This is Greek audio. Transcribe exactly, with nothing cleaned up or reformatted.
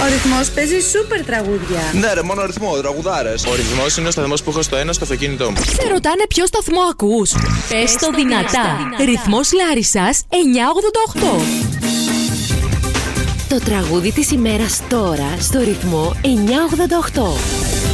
Ο ρυθμός παίζει σούπερ τραγούδια. Ναι, ρε, μόνο ρυθμό, τραγουδάρες. Ο ρυθμός είναι ο σταθμός που έχω στο ένα στο αυτοκίνητό μου. Σε ρωτάνε ποιο σταθμό ακούς. Πες το δυνατά. Ρυθμός Λάρισσας εννιακόσια ογδόντα οκτώ. Το τραγούδι της ημέρας τώρα στο ρυθμό εννιακόσια ογδόντα οκτώ.